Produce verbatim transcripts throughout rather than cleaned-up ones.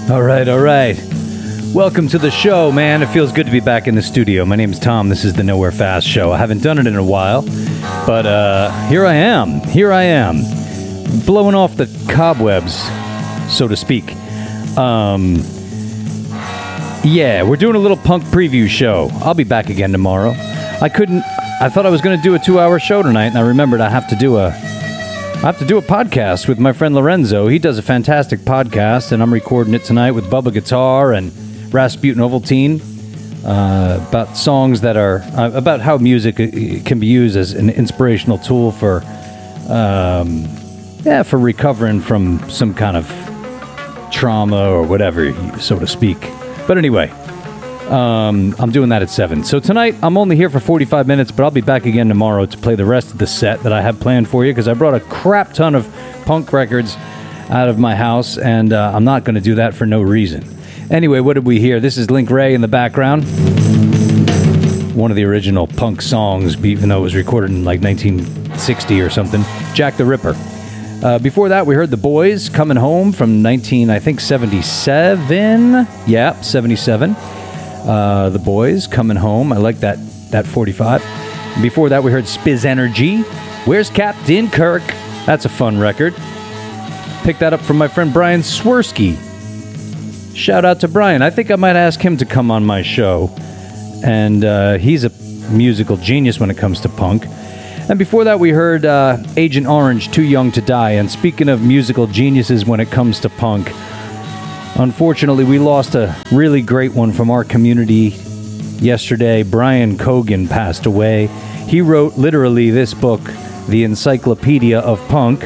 All right, all right. Welcome to the show, man. It feels good to be back in the studio. My name's Tom. This is the Nowhere Fast Show. I haven't done it in a while, but uh, here I am. Here I am. Blowing off the cobwebs, so to speak. Um, yeah, we're doing a little punk preview show. I'll be back again tomorrow. I couldn't... I thought I was going to do a two-hour show tonight, and I remembered I have to do a... I have to do a podcast with my friend Lorenzo. He does a fantastic podcast, and I'm recording it tonight with Bubba Guitar and Rasputin Ovaltine uh, about songs that are uh, about how music can be used as an inspirational tool for, um, yeah, for recovering from some kind of trauma or whatever, so to speak. But anyway, um, I'm doing that at seven. So tonight I'm only here for forty-five minutes, but I'll be back again tomorrow to play the rest of the set that I have planned for you because I brought a crap ton of punk records out of my house, and uh, I'm not going to do that for no reason. Anyway, what did we hear? This is Link Wray in the background. One of the original punk songs, even though it was recorded in like nineteen sixty or something. Jack the Ripper. Uh, before that, we heard The Boys, Coming Home from nineteen, I think, seventy-seven. Yeah, seventy-seven. Uh, the Boys, Coming Home. I like that that forty-five. Before that, we heard Spiz Energy. Where's Captain Kirk? That's a fun record. Picked that up from my friend Brian Swirsky. Shout out to Brian. I think I might ask him to come on my show. And uh, he's a musical genius when it comes to punk. And before that, we heard uh, Agent Orange, Too Young to Die. And speaking of musical geniuses when it comes to punk, unfortunately, we lost a really great one from our community yesterday. Brian Cogan passed away. He wrote literally this book, The Encyclopedia of Punk.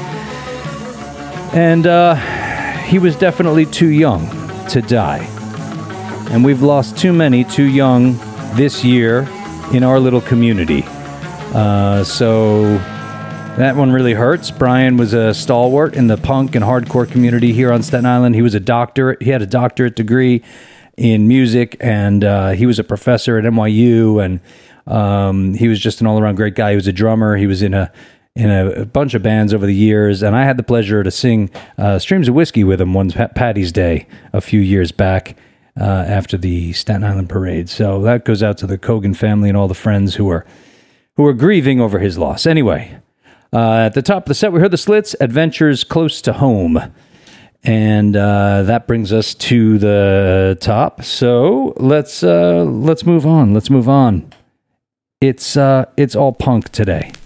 And uh, he was definitely too young to die. And we've lost too many too young this year in our little community. Uh, so that one really hurts. Brian was a stalwart in the punk and hardcore community here on Staten Island. He was a doctor. He had a doctorate degree in music, and uh, he was a professor at N Y U, and um, he was just an all-around great guy. He was a drummer. He was in a in a bunch of bands over the years, and I had the pleasure to sing uh, Streams of Whiskey with him one Paddy's Day a few years back uh, after the Staten Island Parade. So that goes out to the Cogan family and all the friends who are who are grieving over his loss. Anyway, uh, at the top of the set, we heard the Slits, Adventures Close to Home. And uh, that brings us to the top. So let's uh, let's move on. Let's move on. It's uh, it's all punk today.